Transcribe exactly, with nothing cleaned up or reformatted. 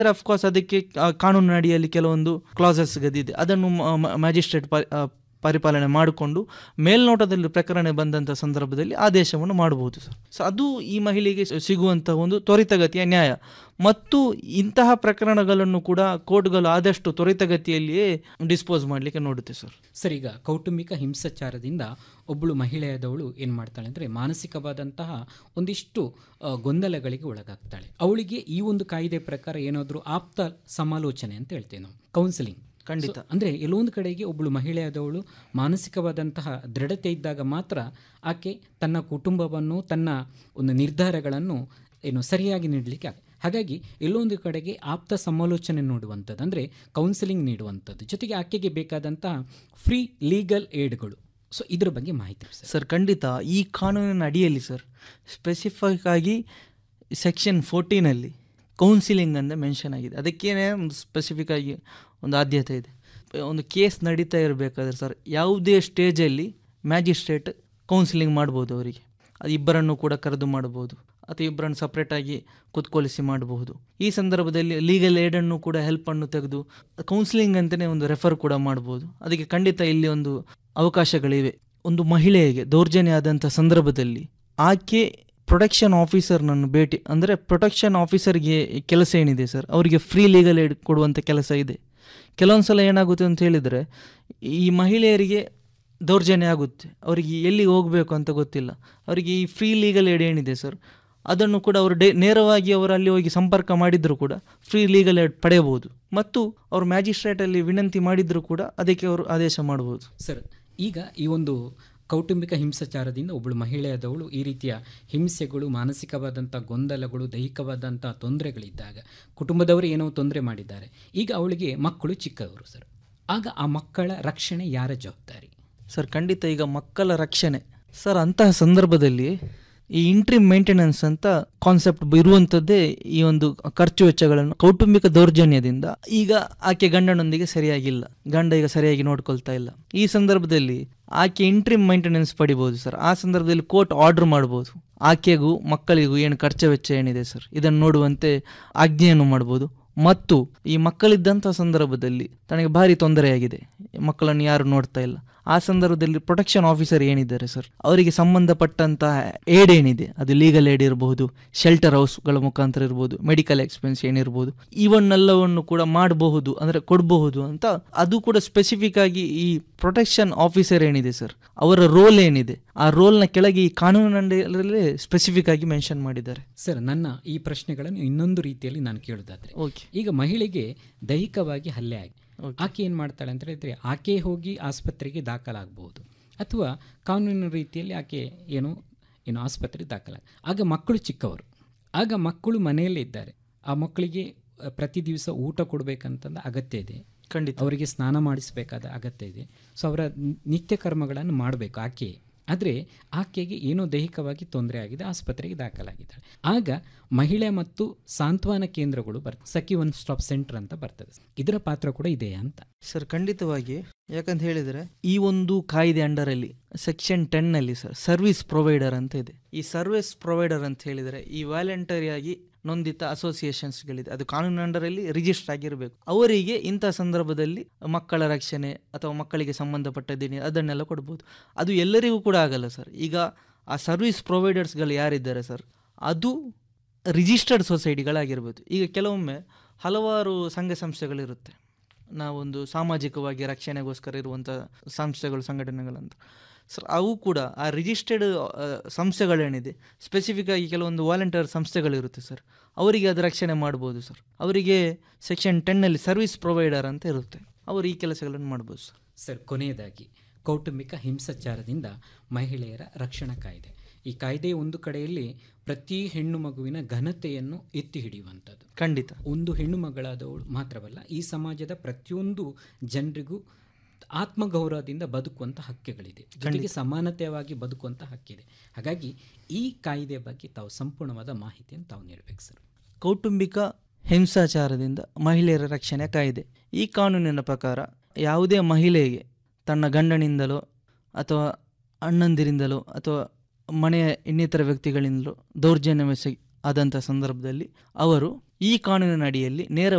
Of course ಅದಕ್ಕೆ ಆ, ಕಾನೂನಿನ ಅಡಿಯಲ್ಲಿ ಕೆಲವೊಂದು ಕ್ಲಾಸಸ್ ಗದಿದೆ, ಅದನ್ನು ಮ್ಯಾಜಿಸ್ಟ್ರೇಟ್ ಪರಿಪಾಲನೆ ಮಾಡಿಕೊಂಡು ಮೇಲ್ನೋಟದಲ್ಲಿ ಪ್ರಕರಣ ಬಂದಂಥ ಸಂದರ್ಭದಲ್ಲಿ ಆದೇಶವನ್ನು ಮಾಡಬಹುದು ಸರ್. ಸೊ ಅದು ಈ ಮಹಿಳೆಗೆ ಸಿಗುವಂತಹ ಒಂದು ತ್ವರಿತಗತಿಯ ನ್ಯಾಯ. ಮತ್ತು ಇಂತಹ ಪ್ರಕರಣಗಳನ್ನು ಕೂಡ ಕೋರ್ಟ್ಗಳು ಆದಷ್ಟು ತ್ವರಿತಗತಿಯಲ್ಲಿಯೇ ಡಿಸ್ಪೋಸ್ ಮಾಡಲಿಕ್ಕೆ ನೋಡುತ್ತೆ ಸರ್. ಸರ್, ಈಗ ಕೌಟುಂಬಿಕ ಹಿಂಸಾಚಾರದಿಂದ ಒಬ್ಬಳು ಮಹಿಳೆಯಾದವಳು ಏನು ಮಾಡ್ತಾಳೆ ಅಂದರೆ ಮಾನಸಿಕವಾದಂತಹ ಒಂದಿಷ್ಟು ಆ, ಗೊಂದಲಗಳಿಗೆ ಒಳಗಾಗ್ತಾಳೆ. ಅವಳಿಗೆ ಈ ಒಂದು ಕಾಯ್ದೆ ಪ್ರಕಾರ ಏನಾದರೂ ಆಪ್ತ ಸಮಾಲೋಚನೆ ಅಂತ ಹೇಳ್ತೇವೆ ನಾವು, ಕೌನ್ಸಿಲಿಂಗ್. ಖಂಡಿತ. ಅಂದರೆ ಎಲ್ಲೊಂದು ಕಡೆಗೆ ಒಬ್ಬಳು ಮಹಿಳೆಯಾದವಳು ಮಾನಸಿಕವಾದಂತಹ ದೃಢತೆ ಇದ್ದಾಗ ಮಾತ್ರ ಆಕೆ ತನ್ನ ಕುಟುಂಬವನ್ನು, ತನ್ನ ಒಂದು ನಿರ್ಧಾರಗಳನ್ನು ಏನು ಸರಿಯಾಗಿ ನೀಡಲಿಕ್ಕೆ ಆಗ. ಹಾಗಾಗಿ ಎಲ್ಲೊಂದು ಕಡೆಗೆ ಆಪ್ತ ಸಮಾಲೋಚನೆ ನೋಡುವಂಥದ್ದು, ಅಂದರೆ ಕೌನ್ಸಿಲಿಂಗ್ ನೀಡುವಂಥದ್ದು, ಜೊತೆಗೆ ಆಕೆಗೆ ಬೇಕಾದಂತಹ ಫ್ರೀ ಲೀಗಲ್ ಏಡ್ಗಳು. ಸೊ ಇದ್ರ ಬಗ್ಗೆ ಮಾಹಿತಿ ಸರ್. ಸರ್ ಖಂಡಿತ. ಈ ಕಾನೂನಿನ ಅಡಿಯಲ್ಲಿ ಸರ್ ಸ್ಪೆಸಿಫಿಕ್ ಆಗಿ ಸೆಕ್ಷನ್ ಫೋರ್ಟೀನಲ್ಲಿ ಕೌನ್ಸಿಲಿಂಗ್ ಅಂತ ಮೆನ್ಷನ್ ಆಗಿದೆ. ಅದಕ್ಕೇನೆ ಒಂದು ಸ್ಪೆಸಿಫಿಕ್ ಆಗಿ ಒಂದು ಆದ್ಯತೆ ಇದೆ. ಒಂದು ಕೇಸ್ ನಡೀತಾ ಇರಬೇಕಾದ್ರೆ ಸರ್ ಯಾವುದೇ ಸ್ಟೇಜಲ್ಲಿ ಮ್ಯಾಜಿಸ್ಟ್ರೇಟ್ ಕೌನ್ಸಿಲಿಂಗ್ ಮಾಡ್ಬೋದು ಅವರಿಗೆ. ಅದು ಇಬ್ಬರನ್ನು ಕೂಡ ಕರೆದು ಮಾಡ್ಬೋದು ಅಥವಾ ಇಬ್ಬರನ್ನು ಸಪ್ರೇಟಾಗಿ ಕುತ್ಕೊಳಿಸಿ ಮಾಡಬಹುದು. ಈ ಸಂದರ್ಭದಲ್ಲಿ ಲೀಗಲ್ ಏಡನ್ನು ಕೂಡ ಹೆಲ್ಪನ್ನು ತೆಗೆದು ಕೌನ್ಸಿಲಿಂಗ್ ಅಂತಲೇ ಒಂದು ರೆಫರ್ ಕೂಡ ಮಾಡ್ಬೋದು. ಅದಕ್ಕೆ ಖಂಡಿತ ಇಲ್ಲಿ ಒಂದು ಅವಕಾಶಗಳಿವೆ. ಒಂದು ಮಹಿಳೆಗೆ ದೌರ್ಜನ್ಯ ಆದಂಥ ಸಂದರ್ಭದಲ್ಲಿ ಆಕೆ ಪ್ರೊಟೆಕ್ಷನ್ ಆಫೀಸರ್ನನ್ನು ಭೇಟಿ, ಅಂದರೆ ಪ್ರೊಟೆಕ್ಷನ್ ಆಫೀಸರ್ಗೆ ಕೆಲಸ ಏನಿದೆ ಸರ್, ಅವರಿಗೆ ಫ್ರೀ ಲೀಗಲ್ ಏಡ್ ಕೊಡುವಂಥ ಕೆಲಸ ಇದೆ. ಕೆಲವೊಂದು ಸಲ ಏನಾಗುತ್ತೆ ಅಂತ ಹೇಳಿದರೆ ಈ ಮಹಿಳೆಯರಿಗೆ ದೌರ್ಜನ್ಯ ಆಗುತ್ತೆ, ಅವರಿಗೆ ಎಲ್ಲಿಗೆ ಹೋಗಬೇಕು ಅಂತ ಗೊತ್ತಿಲ್ಲ. ಅವರಿಗೆ ಈ ಫ್ರೀ ಲೀಗಲ್ ಏಡ್ ಏನಿದೆ ಸರ್, ಅದನ್ನು ಕೂಡ ಅವರು ಡೇ ನೇರವಾಗಿ ಅವರು ಅಲ್ಲಿ ಹೋಗಿ ಸಂಪರ್ಕ ಮಾಡಿದರೂ ಕೂಡ ಫ್ರೀ ಲೀಗಲ್ ಏಡ್ ಪಡೆಯಬಹುದು. ಮತ್ತು ಅವರು ಮ್ಯಾಜಿಸ್ಟ್ರೇಟಲ್ಲಿ ವಿನಂತಿ ಮಾಡಿದರೂ ಕೂಡ ಅದಕ್ಕೆ ಅವರು ಆದೇಶ ಮಾಡಬಹುದು. ಸರ್, ಈಗ ಈ ಒಂದು ಕೌಟುಂಬಿಕ ಹಿಂಸಾಚಾರದಿಂದ ಒಬ್ಬಳು ಮಹಿಳೆಯಾದವಳು ಈ ರೀತಿಯ ಹಿಂಸೆಗಳು, ಮಾನಸಿಕವಾದಂಥ ಗೊಂದಲಗಳು, ದೈಹಿಕವಾದಂಥ ತೊಂದರೆಗಳಿದ್ದಾಗ ಕುಟುಂಬದವರು ಏನೋ ತೊಂದರೆ ಮಾಡಿದ್ದಾರೆ, ಈಗ ಅವಳಿಗೆ ಮಕ್ಕಳು ಚಿಕ್ಕವರು ಸರ್, ಆಗ ಆ ಮಕ್ಕಳ ರಕ್ಷಣೆ ಯಾರ ಜವಾಬ್ದಾರಿ? ಸರ್ ಖಂಡಿತ. ಈಗ ಮಕ್ಕಳ ರಕ್ಷಣೆ ಸರ್, ಅಂತಹ ಸಂದರ್ಭದಲ್ಲಿ ಈ ಇಂಟ್ರಿಮ್ ಮೇಂಟೆನೆನ್ಸ್ ಅಂತ ಕಾನ್ಸೆಪ್ಟ್ ಇರುವಂಥದ್ದೇ. ಈ ಒಂದು ಖರ್ಚು ವೆಚ್ಚಗಳನ್ನು ಕೌಟುಂಬಿಕ ದೌರ್ಜನ್ಯದಿಂದ ಈಗ ಆಕೆ ಗಂಡನೊಂದಿಗೆ ಸರಿಯಾಗಿಲ್ಲ, ಗಂಡ ಈಗ ಸರಿಯಾಗಿ ನೋಡ್ಕೊಳ್ತಾ ಇಲ್ಲ, ಈ ಸಂದರ್ಭದಲ್ಲಿ ಆಕೆ ಇಂಟ್ರಿಮ್ ಮೇಂಟೆನೆನ್ಸ್ ಪಡಿಬೋದು ಸರ್. ಆ ಸಂದರ್ಭದಲ್ಲಿ ಕೋರ್ಟ್ ಆರ್ಡರ್ ಮಾಡ್ಬೋದು, ಆಕೆಗೂ ಮಕ್ಕಳಿಗೂ ಏನು ಖರ್ಚು ವೆಚ್ಚ ಏನಿದೆ ಸರ್ ಇದನ್ನು ನೋಡುವಂತೆ ಆಜ್ಞೆಯನ್ನು ಮಾಡ್ಬೋದು. ಮತ್ತು ಈ ಮಕ್ಕಳಿದ್ದಂಥ ಸಂದರ್ಭದಲ್ಲಿ ತನಗೆ ಭಾರಿ ತೊಂದರೆಯಾಗಿದೆ, ಮಕ್ಕಳನ್ನು ಯಾರು ನೋಡ್ತಾ ಇಲ್ಲ, ಆ ಸಂದರ್ಭದಲ್ಲಿ ಪ್ರೊಟೆಕ್ಷನ್ ಆಫೀಸರ್ ಏನಿದ್ದಾರೆ ಸರ್ ಅವರಿಗೆ ಸಂಬಂಧಪಟ್ಟಂತಹ ಏಡ್ ಏನಿದೆ, ಅದು ಲೀಗಲ್ ಏಡ್ ಇರಬಹುದು, ಶೆಲ್ಟರ್ ಹೌಸ್ಗಳ ಮುಖಾಂತರ ಇರ್ಬೋದು, ಮೆಡಿಕಲ್ ಎಕ್ಸ್ಪೆನ್ಸ್ ಏನಿರ್ಬೋದು, ಇವನ್ನೆಲ್ಲವನ್ನು ಕೂಡ ಮಾಡಬಹುದು, ಅಂದರೆ ಕೊಡಬಹುದು ಅಂತ. ಅದು ಕೂಡ ಸ್ಪೆಸಿಫಿಕ್ ಆಗಿ ಈ ಪ್ರೊಟೆಕ್ಷನ್ ಆಫೀಸರ್ ಏನಿದೆ ಸರ್ ಅವರ ರೋಲ್ ಏನಿದೆ, ಆ ರೋಲ್ನ ಕೆಳಗೆ ಈ ಕಾನೂನಿನಲ್ಲೇ ಸ್ಪೆಸಿಫಿಕ್ ಆಗಿ ಮೆನ್ಷನ್ ಮಾಡಿದ್ದಾರೆ. ಸರ್, ನನ್ನ ಈ ಪ್ರಶ್ನೆಗಳನ್ನು ಇನ್ನೊಂದು ರೀತಿಯಲ್ಲಿ ನಾನು ಕೇಳೋದಾದ್ರೆ, ಓಕೆ, ಈಗ ಮಹಿಳೆಗೆ ದೈಹಿಕವಾಗಿ ಹಲ್ಲೆ ಆಗಿ ಆಕೆ ಏನು ಮಾಡ್ತಾಳೆ ಅಂತ ಹೇಳಿದ್ರೆ ಆಕೆ ಹೋಗಿ ಆಸ್ಪತ್ರೆಗೆ ದಾಖಲಾಗಬಹುದು, ಅಥವಾ ಕಾನೂನಿನ ರೀತಿಯಲ್ಲಿ ಆಕೆ ಏನು ಏನು ಆಸ್ಪತ್ರೆಗೆ ದಾಖಲಾಗ. ಆಗ ಮಕ್ಕಳು ಚಿಕ್ಕವರು, ಆಗ ಮಕ್ಕಳು ಮನೆಯಲ್ಲೇ ಇದ್ದಾರೆ, ಆ ಮಕ್ಕಳಿಗೆ ಪ್ರತಿ ದಿವಸ ಊಟ ಕೊಡಬೇಕಂತಂದ ಅಗತ್ಯ ಇದೆ, ಖಂಡಿತ ಅವರಿಗೆ ಸ್ನಾನ ಮಾಡಿಸಬೇಕಾದ ಅಗತ್ಯ ಇದೆ. ಸೊ ಅವರ ನಿತ್ಯ ಕರ್ಮಗಳನ್ನು ಮಾಡಬೇಕು ಆಕೆ. ಆದರೆ ಆಕೆಗೆ ಏನೋ ದೈಹಿಕವಾಗಿ ತೊಂದರೆ ಆಗಿದೆ, ಆಸ್ಪತ್ರೆಗೆ ದಾಖಲಾಗಿದ್ದಾಳೆ. ಆಗ ಮಹಿಳೆ ಮತ್ತು ಸಾಂತ್ವನ ಕೇಂದ್ರಗಳು ಬರ್ತದೆ, ಸಖಿ ಒನ್ ಸ್ಟಾಪ್ ಸೆಂಟರ್ ಅಂತ ಬರ್ತದೆ. ಇದರ ಪಾತ್ರ ಕೂಡ ಇದೆಯಾ ಅಂತ? ಸರ್ ಖಂಡಿತವಾಗಿ. ಯಾಕಂತ ಹೇಳಿದರೆ ಈ ಒಂದು ಕಾಯ್ದೆ ಅಂಡರಲ್ಲಿ ಸೆಕ್ಷನ್ ಟೆನ್ ನಲ್ಲಿ ಸರ್ ಸರ್ವಿಸ್ ಪ್ರೊವೈಡರ್ ಅಂತ ಇದೆ. ಈ ಸರ್ವಿಸ್ ಪ್ರೊವೈಡರ್ ಅಂತ ಹೇಳಿದರೆ ಈ ವಾಲಂಟರಿಯಾಗಿ ನೊಂದಿತ ಅಸೋಸಿಯೇಷನ್ಸ್ಗಳಿದೆ, ಅದು ಕಾನೂನು ಅಂಡರಲ್ಲಿ ರಿಜಿಸ್ಟರ್ ಆಗಿರಬೇಕು. ಅವರಿಗೆ ಇಂಥ ಸಂದರ್ಭದಲ್ಲಿ ಮಕ್ಕಳ ರಕ್ಷಣೆ ಅಥವಾ ಮಕ್ಕಳಿಗೆ ಸಂಬಂಧಪಟ್ಟದ್ದೇನೆ ಅದನ್ನೆಲ್ಲ ಕೊಡ್ಬೋದು. ಅದು ಎಲ್ಲರಿಗೂ ಕೂಡ ಆಗಲ್ಲ ಸರ್. ಈಗ ಆ ಸರ್ವಿಸ್ ಪ್ರೊವೈಡರ್ಸ್ಗಳು ಯಾರಿದ್ದಾರೆ ಸರ್ ಅದು ರಿಜಿಸ್ಟರ್ಡ್ ಸೊಸೈಟಿಗಳಾಗಿರ್ಬೋದು. ಈಗ ಕೆಲವೊಮ್ಮೆ ಹಲವಾರು ಸಂಘ ಸಂಸ್ಥೆಗಳಿರುತ್ತೆ, ನಾವೊಂದು ಸಾಮಾಜಿಕವಾಗಿ ರಕ್ಷಣೆಗೋಸ್ಕರ ಇರುವಂಥ ಸಂಸ್ಥೆಗಳು, ಸಂಘಟನೆಗಳಂತ ಸರ್, ಅವು ಕೂಡ ಆ ರಿಜಿಸ್ಟರ್ಡ್ ಸಂಸ್ಥೆಗಳೇನಿದೆ ಸ್ಪೆಸಿಫಿಕ್ ಆಗಿ ಕೆಲವೊಂದು ವಾಲಂಟಿಯರ್ ಸಂಸ್ಥೆಗಳಿರುತ್ತೆ ಸರ್, ಅವರಿಗೆ ಅದು ರಕ್ಷಣೆ ಮಾಡ್ಬೋದು ಸರ್. ಅವರಿಗೆ ಸೆಕ್ಷನ್ ಟೆನ್ನಲ್ಲಿ ಸರ್ವಿಸ್ ಪ್ರೊವೈಡರ್ ಅಂತ ಇರುತ್ತೆ, ಅವರು ಈ ಕೆಲಸಗಳನ್ನು ಮಾಡ್ಬೋದು ಸರ್. ಸರ್, ಕೊನೆಯದಾಗಿ ಕೌಟುಂಬಿಕ ಹಿಂಸಾಚಾರದಿಂದ ಮಹಿಳೆಯರ ರಕ್ಷಣಾ ಕಾಯ್ದೆ, ಈ ಕಾಯ್ದೆ ಒಂದು ಕಡೆಯಲ್ಲಿ ಪ್ರತಿ ಹೆಣ್ಣು ಮಗುವಿನ ಘನತೆಯನ್ನು ಎತ್ತಿ ಹಿಡಿಯುವಂಥದ್ದು. ಖಂಡಿತ. ಒಂದು ಹೆಣ್ಣು ಮಗಳಾದವಳು ಮಾತ್ರವಲ್ಲ, ಈ ಸಮಾಜದ ಪ್ರತಿಯೊಂದು ಜನರಿಗೂ ಆತ್ಮಗೌರವದಿಂದ ಬದುಕುವಂಥ ಹಕ್ಕುಗಳಿದೆ, ಜೊತೆಗೆ ಸಮಾನತೆಯಾಗಿ ಬದುಕುವಂಥ ಹಕ್ಕಿದೆ. ಹಾಗಾಗಿ ಈ ಕಾಯ್ದೆ ಬಗ್ಗೆ ತಾವು ಸಂಪೂರ್ಣವಾದ ಮಾಹಿತಿಯನ್ನು ತಾವು ನೀಡಬೇಕು ಸರ್. ಕೌಟುಂಬಿಕ ಹಿಂಸಾಚಾರದಿಂದ ಮಹಿಳೆಯರ ರಕ್ಷಣೆ ಕಾಯ್ದೆ. ಈ ಕಾನೂನಿನ ಪ್ರಕಾರ ಯಾವುದೇ ಮಹಿಳೆಗೆ ತನ್ನ ಗಂಡನಿಂದಲೋ ಅಥವಾ ಅಣ್ಣಂದಿರಿಂದಲೋ ಅಥವಾ ಮನೆಯ ಇನ್ನಿತರ ವ್ಯಕ್ತಿಗಳಿಂದಲೂ ದೌರ್ಜನ್ಯ ಆದಂಥ ಸಂದರ್ಭದಲ್ಲಿ ಅವರು ಈ ಕಾನೂನಿನ ಅಡಿಯಲ್ಲಿ ನೇರ